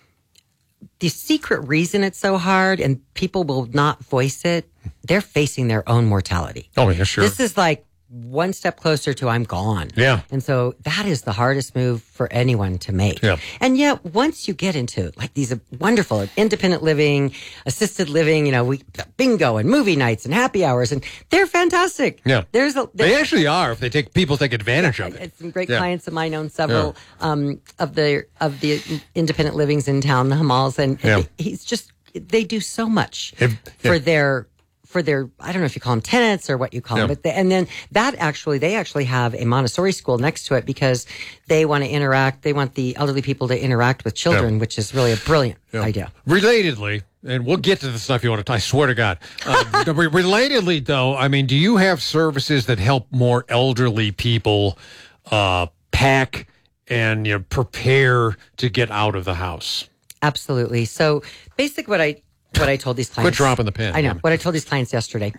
The secret reason it's so hard, and people will not voice it. They're facing their own mortality. Oh yeah, sure. This is like one step closer to I'm gone. Yeah. And so that is the hardest move for anyone to make. Yeah. And yet once you get into like these wonderful independent living, assisted living, you know, we bingo and movie nights and happy hours and they're fantastic. Yeah. There's a, they actually are if they take people take advantage of it. It's some great yeah. clients of mine own several yeah. um, of the of the independent livings in town, the Hamals, and yeah. he's just they do so much if, for yeah. their for their, I don't know if you call them tenants or what you call yeah. them, but they, and then that actually, they actually have a Montessori school next to it because they want to interact, they want the elderly people to interact with children, yeah. which is really a brilliant yeah. idea. Relatedly, And we'll get to the stuff you want to. I swear to God. Uh, relatedly, though, I mean, do you have services that help more elderly people uh, pack and you know, prepare to get out of the house? Absolutely. So, basically, what I what I told these clients. Quit dropping the pen. I know. What I told these clients yesterday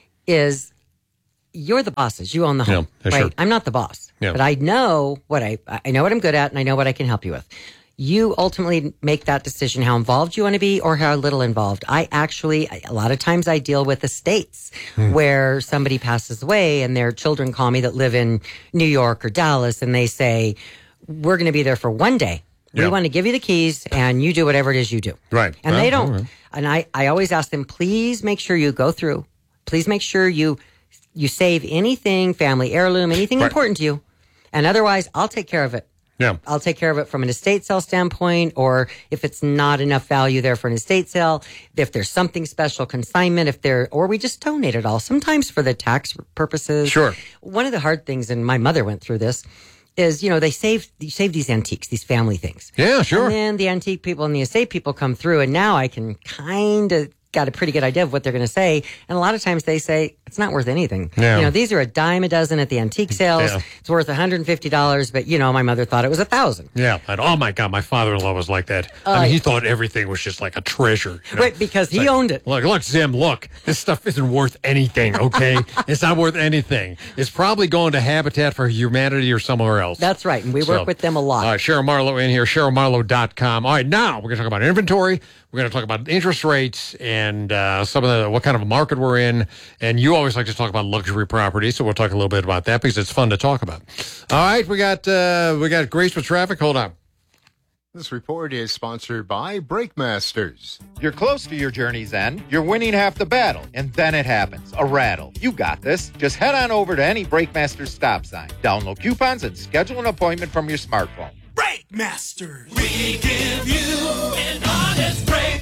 is, you're the bosses. You own the home, yeah, right? sure. I'm not the boss, yeah. but I know what I I know what I'm good at, and I know what I can help you with. You ultimately make that decision how involved you want to be or how little involved. I actually, a lot of times I deal with estates hmm. where somebody passes away and their children call me that live in New York or Dallas, and they say, we're going to be there for one day. We yeah. want to give you the keys and you do whatever it is you do. Right. And well, they don't. Right. And I, I always ask them, please make sure you go through. Please make sure you you save anything, family heirloom, anything right. important to you. And otherwise, I'll take care of it. Yeah. I'll take care of it from an estate sale standpoint, or if it's not enough value there for an estate sale, if there's something special, consignment, if there, or we just donate it all, sometimes for the tax purposes. Sure. One of the hard things, and my mother went through this, is, you know, they save, you save these antiques, these family things. Yeah, sure. And then the antique people and the estate people come through, and now I can kind of got a pretty good idea of what they're going to say. And a lot of times they say, it's not worth anything. Yeah. You know, these are a dime a dozen at the antique sales. Yeah. It's worth one hundred fifty dollars, but, you know, my mother thought it was a thousand. Yeah. And, oh, my God, my father-in-law was like that. Uh, I mean, he thought everything was just like a treasure. You know? Right, because It's he like, owned it. Look, look, Zim, look, this stuff isn't worth anything, okay? It's not worth anything. It's probably going to Habitat for Humanity or somewhere else. That's right, and we work So, with them a lot. All right, Cheryl Marlowe in here, cheryl marlowe dot com. All right, now we're going to talk about inventory. We're going to talk about interest rates and uh, some of the what kind of a market we're in. And you always like to talk about luxury property, so we'll talk a little bit about that because it's fun to talk about. All right, we got uh, we got Grace with traffic. Hold on. This report is sponsored by Brake Masters. You're close to your journey's end. You're winning half the battle, and then it happens. A rattle. You got this. Just head on over to any Brake Masters stop sign. Download coupons and schedule an appointment from your smartphone. Brake Masters. We give you an honest break.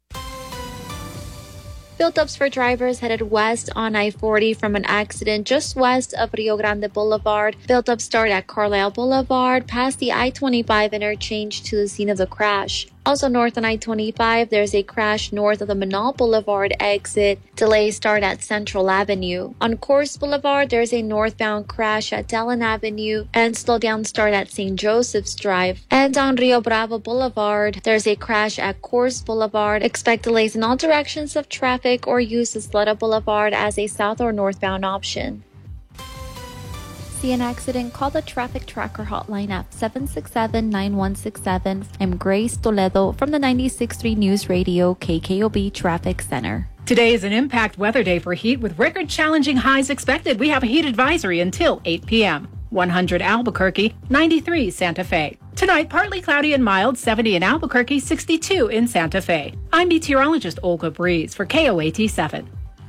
Build-ups for drivers headed west on I forty from an accident just west of Rio Grande Boulevard. Build-ups start at Carlisle Boulevard, past the I twenty-five interchange to the scene of the crash. Also north on I twenty-five, there's a crash north of the Menaul Boulevard exit. Delays start at Central Avenue. On Coors Boulevard, there's a northbound crash at Dallin Avenue, and slowdowns start at Saint Joseph's Drive. And on Rio Bravo Boulevard, there's a crash at Coors Boulevard. Expect delays in all directions of traffic or use Isleta Boulevard as a south or northbound option. See an accident? Call the Traffic Tracker hotline at seven six seven, nine one six seven. I'm Grace Toledo from the ninety-six point three News Radio K K O B Traffic Center. Today is an impact weather day for heat with record-challenging highs expected. We have a heat advisory until eight p.m. one hundred Albuquerque, ninety-three Santa Fe. Tonight, partly cloudy and mild, seventy in Albuquerque, sixty-two in Santa Fe. I'm meteorologist Olga Breeze for K O A T seven.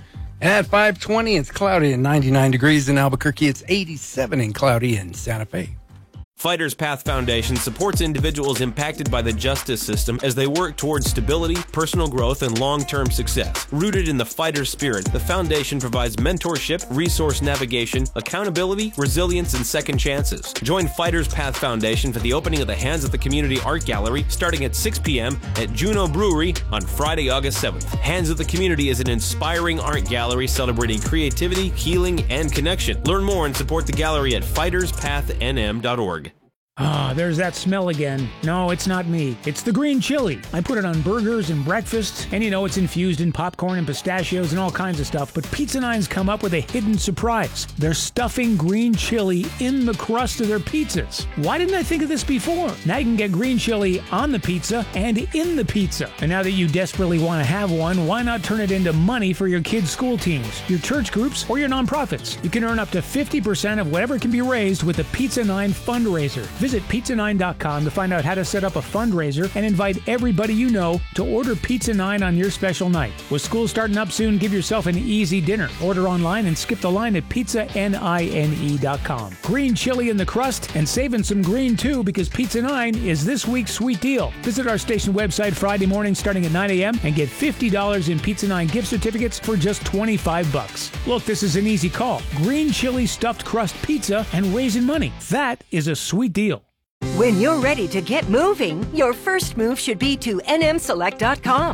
At five twenty, it's cloudy and ninety-nine degrees in Albuquerque. It's eighty-seven and cloudy in Santa Fe. Fighters Path Foundation supports individuals impacted by the justice system as they work towards stability, personal growth, and long-term success. Rooted in the fighter spirit, the foundation provides mentorship, resource navigation, accountability, resilience, and second chances. Join Fighters Path Foundation for the opening of the Hands of the Community Art Gallery starting at six p.m. at Juno Brewery on Friday, August seventh. Hands of the Community is an inspiring art gallery celebrating creativity, healing, and connection. Learn more and support the gallery at fighters path n m dot org. Ah, there's that smell again. No, it's not me. It's the green chili. I put it on burgers and breakfast, and you know it's infused in popcorn and pistachios and all kinds of stuff, but Pizza Nine's come up with a hidden surprise. They're stuffing green chili in the crust of their pizzas. Why didn't I think of this before? Now you can get green chili on the pizza and in the pizza. And now that you desperately want to have one, why not turn it into money for your kids' school teams, your church groups, or your nonprofits? You can earn up to fifty percent of whatever can be raised with the Pizza Nine fundraiser. Visit pizza nine dot com to find out how to set up a fundraiser and invite everybody you know to order Pizza Nine on your special night. With school starting up soon, give yourself an easy dinner. Order online and skip the line at pizza nine dot com. Green chili in the crust and saving some green too because Pizza Nine is this week's sweet deal. Visit our station website Friday morning starting at nine a.m. and get fifty dollars in Pizza Nine gift certificates for just twenty-five bucks. Look, this is an easy call. Green chili stuffed crust pizza and raising money. That is a sweet deal. When you're ready to get moving, your first move should be to n m select dot com.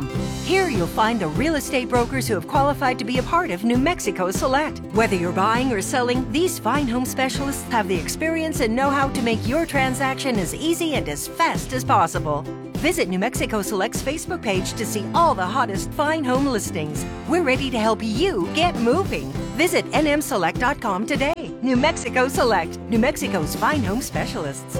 Here you'll find the real estate brokers who have qualified to be a part of New Mexico Select. Whether you're buying or selling, these fine home specialists have the experience and know-how to make your transaction as easy and as fast as possible. Visit New Mexico Select's Facebook page to see all the hottest fine home listings. We're ready to help you get moving. Visit N M select dot com today. New Mexico Select, New Mexico's fine home specialists.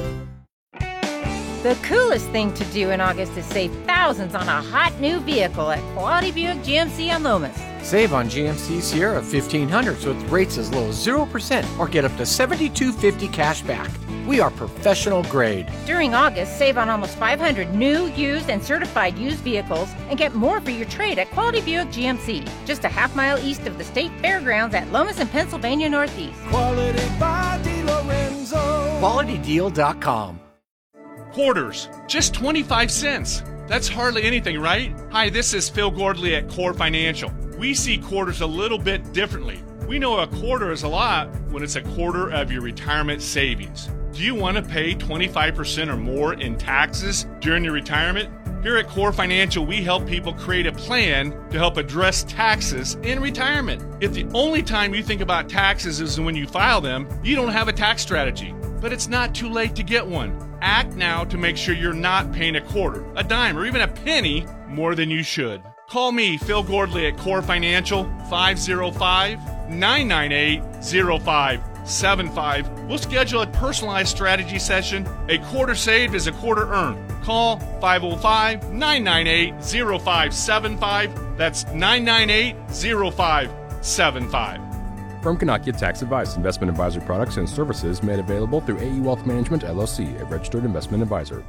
The coolest thing to do in August is save thousands on a hot new vehicle at Quality Buick G M C on Lomas. Save on G M C Sierra fifteen hundreds with rates as low as zero percent or get up to seventy-two fifty cash back. We are professional grade. During August, save on almost five hundred new, used, and certified used vehicles and get more for your trade at Quality Buick G M C, just a half mile east of the State Fairgrounds at Lomas and Pennsylvania Northeast. Quality by DeLorenzo. Quality Deal dot com. Quarters, just twenty-five cents. That's hardly anything, right? Hi, this is Phil Gordley at Core Financial. We see quarters a little bit differently. We know a quarter is a lot when it's a quarter of your retirement savings. Do you want to pay twenty-five percent or more in taxes during your retirement? Here at Core Financial, we help people create a plan to help address taxes in retirement. If the only time you think about taxes is when you file them, you don't have a tax strategy. But it's not too late to get one. Act now to make sure you're not paying a quarter, a dime, or even a penny more than you should. Call me, Phil Gordley at Core Financial, five oh five, nine nine eight, oh five seven five. We'll schedule a personalized strategy session. A quarter saved is a quarter earned. Call five oh five, nine nine eight, oh five seven five. That's nine nine eight, oh five seven five. Firm cannot give tax advice. Investment advisory products and services made available through A E Wealth Management, L L C, a registered investment advisor.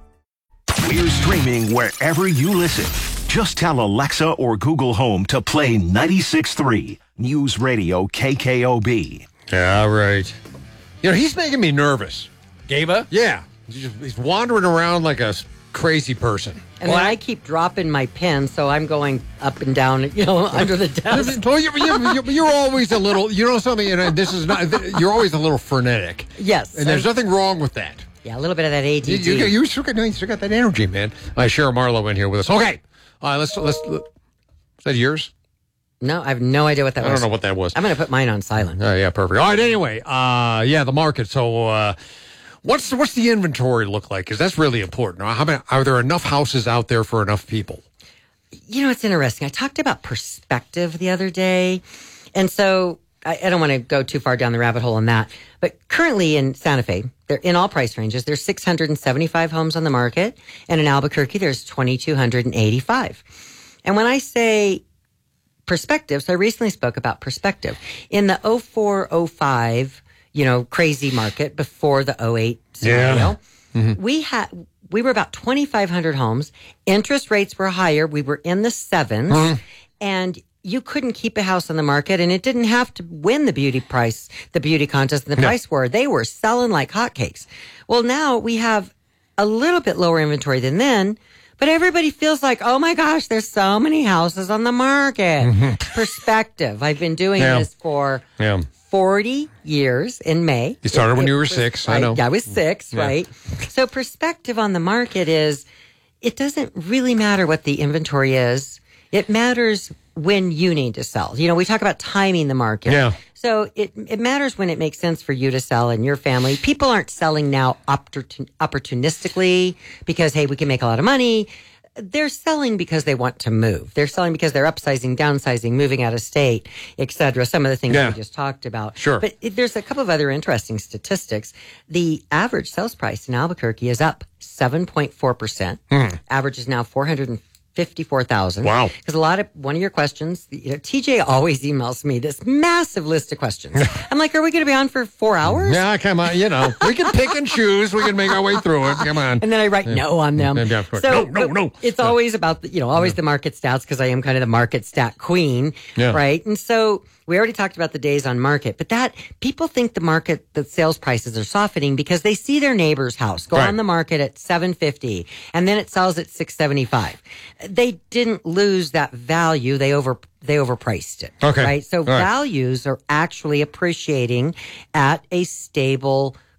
We're streaming wherever you listen. Just tell Alexa or Google Home to play ninety-six point three News Radio K K O B. Yeah, right. You know, he's making me nervous. Gaba? Yeah. He's, he's wandering around like a crazy person. And then I keep dropping my pen, so I'm going up and down, you know, under the desk. Well, you're, you're, you're always a little, you know something, and this is not, you're always a little frenetic. Yes. And there's nothing wrong with that. Yeah, a little bit of that A D D. You, you, you, still, got, you still got that energy, man. Uh, Cheryl Marlowe in here with us. Okay. All right, let's, let's, is that yours? No, I have no idea what that I was. don't know what that was. I'm going to put mine on silent. Oh, yeah, perfect. All right, anyway, uh, yeah, the market. So, uh, what's what's the inventory look like? Because that's really important. How many, are there enough houses out there for enough people? You know, it's interesting. I talked about perspective the other day. And so I, I don't want to go too far down the rabbit hole on that. But currently in Santa Fe, they're in all price ranges. There's six hundred seventy-five homes on the market. And in Albuquerque, there's two thousand two hundred eighty-five. And when I say perspective, so I recently spoke about perspective. In the oh four oh five, you know, crazy market before the oh eight scenario, Yeah. Mm-hmm. we had we were about twenty-five hundred homes. Interest rates were higher. We were in the sevens, Mhm. and you couldn't keep a house on the market, and it didn't have to win the beauty price, the beauty contest, and the No. price war. They were selling like hotcakes. Well, now we have a little bit lower inventory than then, but everybody feels like, oh my gosh, there's so many houses on the market. Mhm. Perspective. I've been doing Yeah. this for Yeah. forty years in May. You started It- when it you were was- six. I right, know. Yeah, I was six, Yeah. right? So perspective on the market is, it doesn't really matter what the inventory is. It matters when you need to sell. You know, we talk about timing the market. Yeah. So it it matters when it makes sense for you to sell and your family. People aren't selling now opportun- opportunistically because, hey, we can make a lot of money. They're selling because they want to move. They're selling because they're upsizing, downsizing, moving out of state, et cetera. Some of the things Yeah. we just talked about. Sure. But it, there's a couple of other interesting statistics. The average sales price in Albuquerque is up seven point four percent. Hmm. Average is now four hundred fifty-four thousand. Wow. Because a lot of, one of your questions, you know, T J always emails me this massive list of questions. I'm like, are we going to be on for four hours? Yeah, come on. You know, we can pick and choose. We can make our way through it. Come on. And then I write no on them. Yeah, of course. So no, no, no. It's always about the, you know, always the market stats because I am kind of the market stat queen, Yeah. right? And so we already talked about the days on market, but that people think the market, the sales prices are softening because they see their neighbor's house go Right. on the market at seven fifty and then it sells at six seventy-five. They didn't lose that value. They over they overpriced it. Okay. Right. So All right. values are actually appreciating at a stable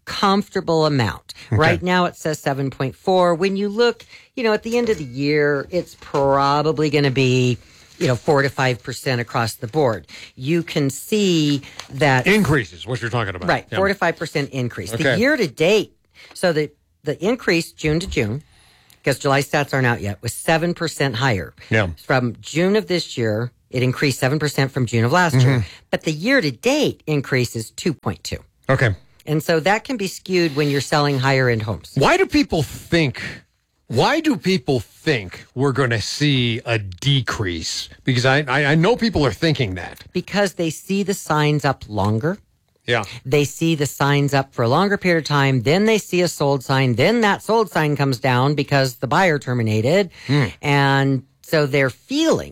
comfortable amount. Okay. Right now it says seven point four. When you look, you know, at the end of the year, it's probably going to be, you know, four to five percent across the board. You can see that increases, what you're talking about. Right, Yeah. four to five percent increase. Okay. The year to date, so the, the increase June to June, because July stats aren't out yet, was seven percent higher. Yeah. From June of this year, it increased seven percent from June of last year. Mhm. But the year to date increase is two point two. Okay. And so that can be skewed when you're selling higher end homes. Why do people think, why do people think we're going to see a decrease? Because I, I, I know people are thinking that. Because they see the signs up longer. Yeah. They see the signs up for a longer period of time. Then they see a sold sign. Then that sold sign comes down because the buyer terminated. Mm. And so they're feeling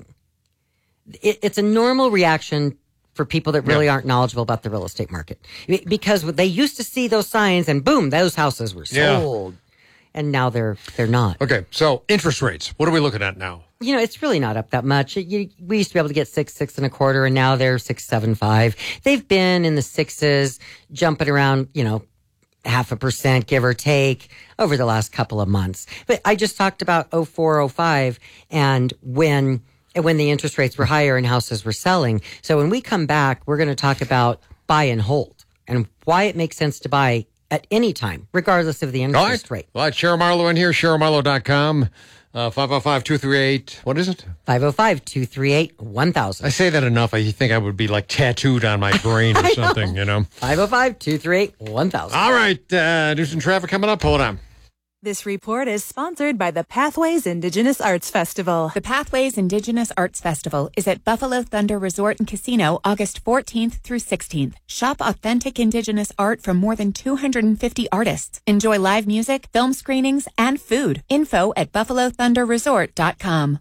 it, it's a normal reaction for people that really Yeah. aren't knowledgeable about the real estate market. Be- Because they used to see those signs and boom, those houses were Yeah. sold. And now they're they're not. Okay, so interest rates. What are we looking at now? You know, it's really not up that much. It- you, we used to be able to get six, six and a quarter, and now they're six, seven, five. They've been in the sixes, jumping around, you know, half a percent, give or take, over the last couple of months. But I just talked about oh four, oh five, and when and when the interest rates were higher and houses were selling. So when we come back, we're going to talk about buy and hold and why it makes sense to buy at any time, regardless of the interest rate. Well, Cheryl Marlowe in here, cheryl marlowe dot com, uh, five oh five, two three eight, what is it? five oh five, two three eight, one thousand. I say that enough, I think I would be like tattooed on my brain or I know. something, you know? five oh five, two three eight, one thousand. All right, uh, do some traffic coming up. Hold on. This report is sponsored by the Pathways Indigenous Arts Festival. The Pathways Indigenous Arts Festival is at Buffalo Thunder Resort and Casino August fourteenth through sixteenth. Shop authentic Indigenous art from more than two hundred fifty artists. Enjoy live music, film screenings, and food. Info at buffalo thunder resort dot com.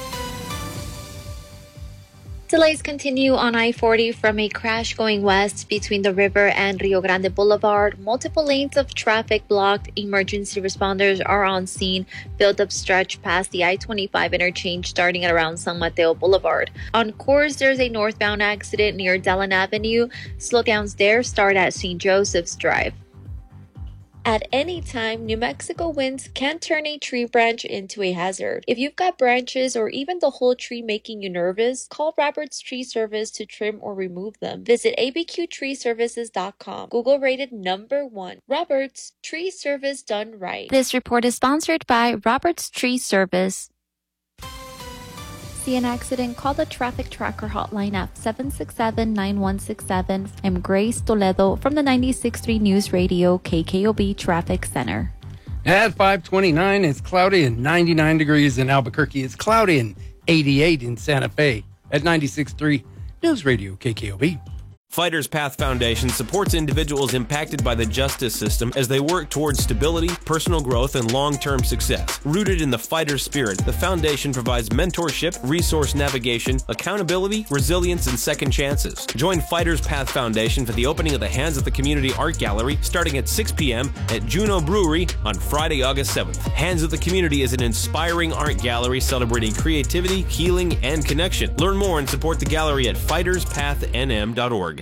Delays continue on I forty from a crash going west between the river and Rio Grande Boulevard. Multiple lanes of traffic blocked. Emergency responders are on scene. Build-up stretch past the I twenty-five interchange starting at around San Mateo Boulevard. On course, there's a northbound accident near Dallin Avenue. Slowdowns there start at Saint Joseph's Drive. At any time, New Mexico winds can turn a tree branch into a hazard. If you've got branches or even the whole tree making you nervous, call Roberts Tree Service to trim or remove them. Visit a b q tree services dot com. Google rated number one. Roberts Tree Service done right. This report is sponsored by Roberts Tree Service. See an accident? Call the Traffic Tracker hotline at seven six seven, nine one six seven. I'm Grace Toledo from the ninety-six point three News Radio K K O B Traffic Center. At five twenty-nine, it's cloudy and ninety-nine degrees in Albuquerque. It's cloudy and eighty-eight in Santa Fe. At ninety-six point three News Radio K K O B. Fighters Path Foundation supports individuals impacted by the justice system as they work towards stability, personal growth, and long-term success. Rooted in the fighter spirit, the foundation provides mentorship, resource navigation, accountability, resilience, and second chances. Join Fighters Path Foundation for the opening of the Hands of the Community Art Gallery starting at six p.m. at Juno Brewery on Friday, August seventh. Hands of the Community is an inspiring art gallery celebrating creativity, healing, and connection. Learn more and support the gallery at fighters path n m dot org.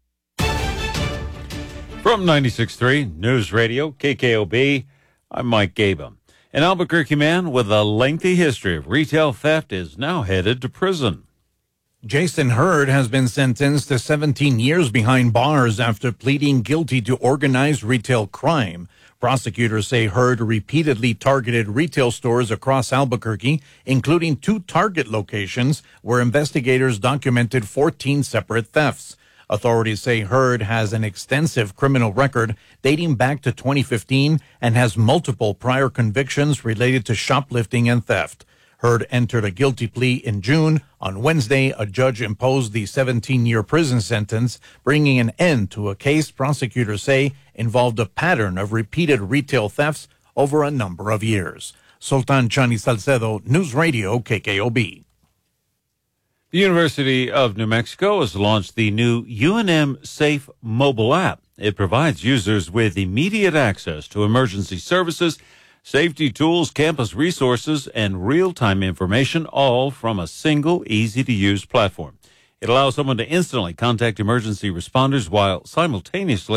From ninety-six point three News Radio, K K O B, I'm Mike Gaba. An Albuquerque man with a lengthy history of retail theft is now headed to prison. Jason Hurd has been sentenced to seventeen years behind bars after pleading guilty to organized retail crime. Prosecutors say Hurd repeatedly targeted retail stores across Albuquerque, including two Target locations where investigators documented fourteen separate thefts. Authorities say Hurd has an extensive criminal record dating back to twenty fifteen and has multiple prior convictions related to shoplifting and theft. Hurd entered a guilty plea in June. On Wednesday, a judge imposed the seventeen-year prison sentence, bringing an end to a case prosecutors say involved a pattern of repeated retail thefts over a number of years. Sultan Chani Salcedo, News Radio, K K O B. The University of New Mexico has launched the new U N M Safe mobile app. It provides users with immediate access to emergency services, safety tools, campus resources, and real-time information, all from a single, easy-to-use platform. It allows someone to instantly contact emergency responders while simultaneously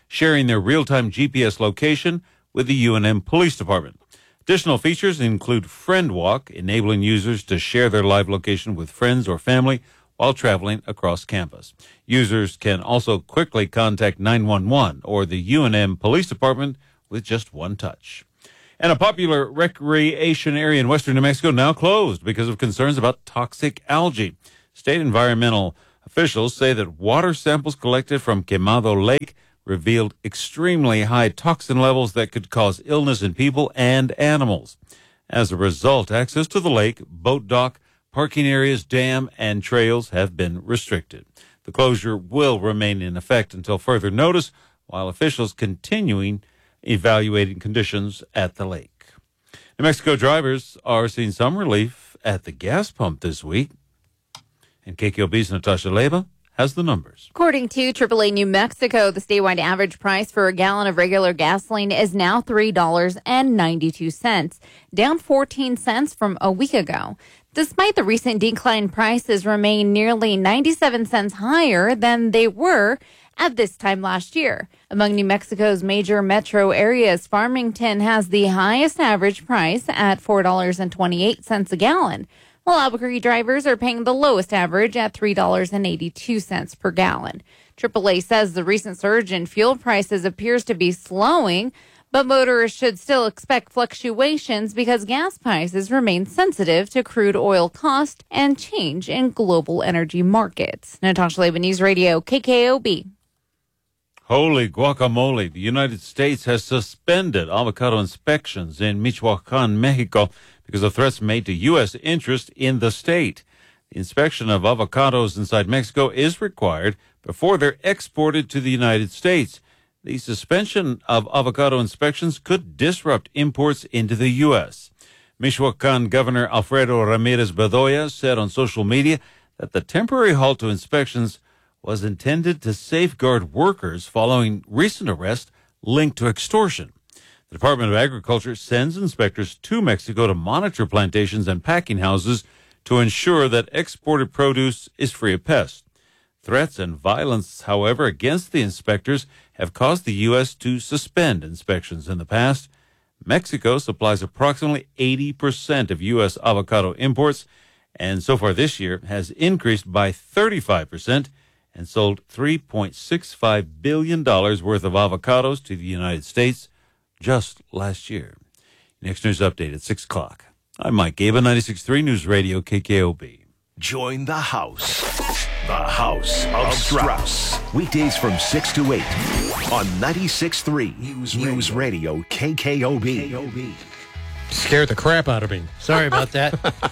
sharing their real-time G P S location with the U N M Police Department. Additional features include Friend Walk, enabling users to share their live location with friends or family while traveling across campus. Users can also quickly contact nine one one or the U N M Police Department with just one touch. And a popular recreation area in western New Mexico now closed because of concerns about toxic algae. State environmental officials say that water samples collected from Quemado Lake revealed extremely high toxin levels that could cause illness in people and animals. As a result, access to the lake, boat dock, parking areas, dam, and trails have been restricted. The closure will remain in effect until further notice, while officials continuing evaluating conditions at the lake. New Mexico drivers are seeing some relief at the gas pump this week. And K K O B's Natasha Leba has the numbers. According to triple A New Mexico, the statewide average price for a gallon of regular gasoline is now three dollars and ninety-two cents, down fourteen cents from a week ago. Despite the recent decline, prices remain nearly ninety-seven cents higher than they were at this time last year. Among New Mexico's major metro areas, Farmington has the highest average price at four dollars and twenty-eight cents a gallon, while Albuquerque drivers are paying the lowest average at three dollars and eighty-two cents per gallon. triple A says the recent surge in fuel prices appears to be slowing, but motorists should still expect fluctuations because gas prices remain sensitive to crude oil cost and change in global energy markets. Natasha Leba, News Radio, K K O B. Holy guacamole. The United States has suspended avocado inspections in Michoacan, Mexico, because of threats made to U S interest in the state. The inspection of avocados inside Mexico is required before they're exported to the United States. The suspension of avocado inspections could disrupt imports into the U S. Michoacan Governor Alfredo Ramirez Bedoya said on social media that the temporary halt to inspections was intended to safeguard workers following recent arrests linked to extortion. The Department of Agriculture sends inspectors to Mexico to monitor plantations and packing houses to ensure that exported produce is free of pests. Threats and violence, however, against the inspectors have caused the U S to suspend inspections in the past. Mexico supplies approximately eighty percent of U S avocado imports, and so far this year has increased by thirty-five percent and sold three point six five billion dollars worth of avocados to the United States just last year. Next news update at six o'clock. I'm Mike Gaba, ninety-six point three News Radio, K K O B. Join the house. The House of Strauss. Weekdays from six to eight on ninety-six point three News, News Radio. Radio, K K O B. Scared the crap out of me. Sorry about that.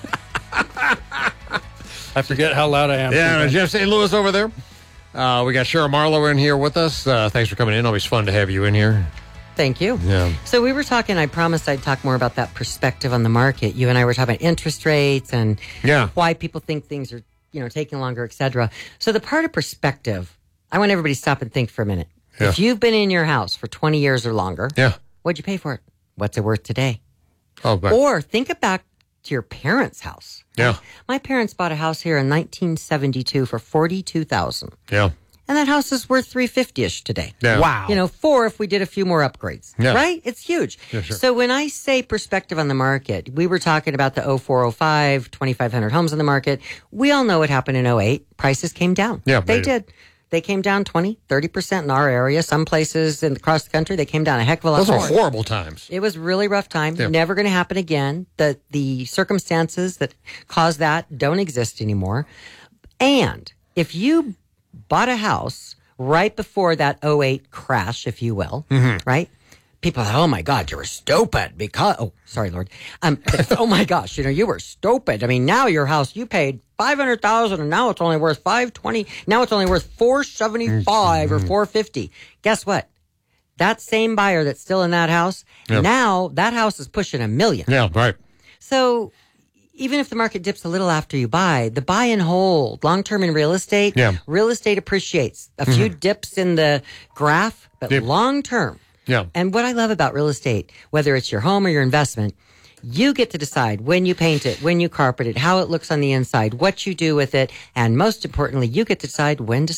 I forget how loud I am. Yeah, sometimes. Jeff Saint Louis over there. Uh, we got Cheryl Marlowe in here with us. Uh, thanks for coming in. Always fun to have you in here. Thank you. Yeah. So we were talking, I promised I'd talk more about that perspective on the market. You and I were talking about interest rates and yeah. why people think things are, you know, taking longer, et cetera. So the part of perspective, I want everybody to stop and think for a minute. Yeah. If you've been in your house for twenty years or longer, yeah. what'd you pay for it? What's it worth today? Oh, but- or think back to your parents' house. Yeah. My parents bought a house here in nineteen seventy-two for forty-two thousand dollars. Yeah. And that house is worth three hundred fifty-ish today. Yeah. Wow. You know, four if we did a few more upgrades. Yeah. Right? It's huge. Yeah, sure. So when I say perspective on the market, we were talking about the oh four oh five, twenty-five hundred homes on the market. We all know what happened in oh eight. Prices came down. Yeah, they they- did. They came down twenty, thirty percent in our area. Some places in, across the country, they came down a heck of a lot Those more. were horrible times. It was really rough time. Yeah. Never going to happen again. The the circumstances that caused that don't exist anymore. And if you bought a house right before that oh eight crash, if you will, Mm-hmm. right? People are, oh my God, you were stupid because, oh, sorry, Lord. Um, oh my gosh, you know, you were stupid. I mean, now your house, you paid five hundred thousand dollars and now it's only worth five twenty. Now it's only worth four seventy-five or four fifty. Guess what? That same buyer that's still in that house, Yep. now that house is pushing a million. Yeah, right. So even if the market dips a little after you buy, the buy and hold, long-term in real estate, Yeah. real estate appreciates. A few Mhm. dips in the graph, but Yep. long-term. Yeah. And what I love about real estate, whether it's your home or your investment, you get to decide when you paint it, when you carpet it, how it looks on the inside, what you do with it, and most importantly, you get to decide when to sell.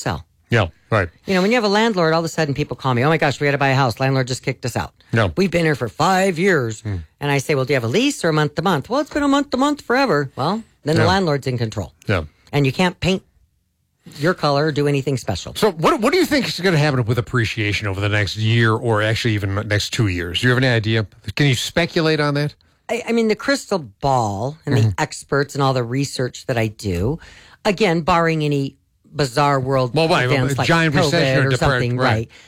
Yeah, right. You know, when you have a landlord, all of a sudden people call me, oh my gosh, we had to buy a house. Landlord just kicked us out. No. We've been here for five years. Hmm. And I say, well, do you have a lease or a month to month? Well, it's been a month to month forever. Well, then Yeah. the landlord's in control. Yeah. And you can't paint your color or do anything special. So what what do you think is going to happen with appreciation over the next year or actually even the next two years? Do you have any idea? Can you speculate on that? I, I mean, the crystal ball and Mm-hmm. the experts and all the research that I do, again, barring any bizarre world Well, right, events a like giant COVID recession or or depart- something, right. right?